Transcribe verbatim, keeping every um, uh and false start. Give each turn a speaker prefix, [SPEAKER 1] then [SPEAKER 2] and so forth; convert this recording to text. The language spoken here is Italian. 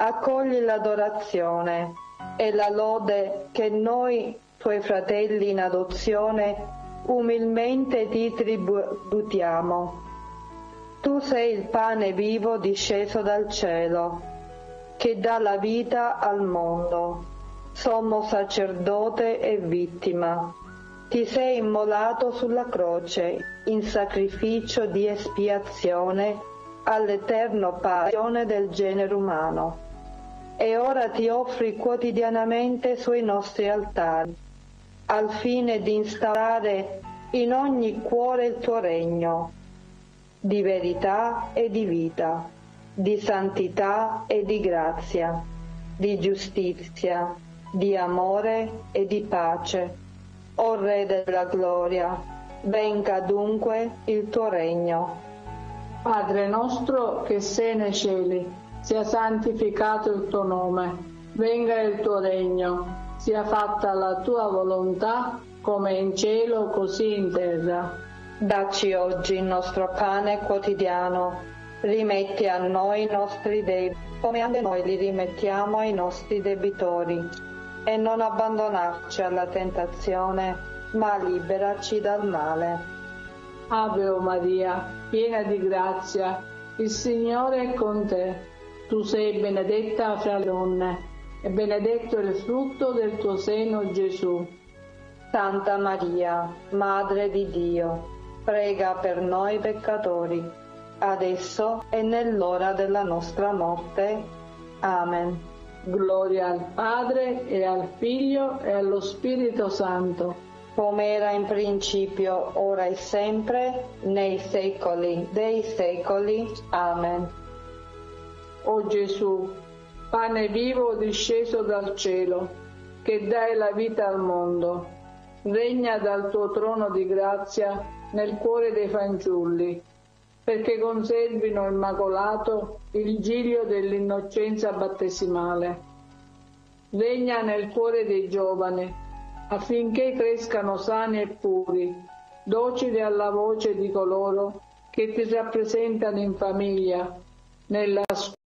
[SPEAKER 1] accogli l'adorazione e la lode che noi, tuoi fratelli in adozione, umilmente ti tributiamo. Tu sei il pane vivo disceso dal cielo, che dà la vita al mondo, sommo sacerdote e vittima. Ti sei immolato sulla croce in sacrificio di espiazione all'eterno passione del genere umano, e ora ti offri quotidianamente sui nostri altari, al fine di instaurare in ogni cuore il tuo regno, di verità e di vita, di santità e di grazia, di giustizia, di amore e di pace. O Re della gloria, venga dunque il tuo regno.
[SPEAKER 2] Padre nostro che sei nei cieli, sia santificato il tuo nome, venga il tuo regno, sia fatta la tua volontà come in cielo così in terra.
[SPEAKER 1] Dacci oggi il nostro pane quotidiano, rimetti a noi i nostri debiti, come anche noi li rimettiamo ai nostri debitori, e non abbandonarci alla tentazione, ma liberaci dal male.
[SPEAKER 2] Ave o Maria, piena di grazia, il Signore è con te. Tu sei benedetta fra le donne, e benedetto è il frutto del tuo seno, Gesù.
[SPEAKER 1] Santa Maria, Madre di Dio, prega per noi peccatori, adesso e nell'ora della nostra morte. Amen.
[SPEAKER 2] Gloria al Padre, e al Figlio, e allo Spirito Santo,
[SPEAKER 1] come era in principio, ora e sempre, nei secoli dei secoli. Amen.
[SPEAKER 2] O Gesù, pane vivo disceso dal cielo, che dai la vita al mondo, regna dal tuo trono di grazia nel cuore dei fanciulli, perché conservino immacolato il giglio dell'innocenza battesimale. Regna nel cuore dei giovani, affinché crescano sani e puri, docili alla voce di coloro che ti rappresentano in famiglia, nella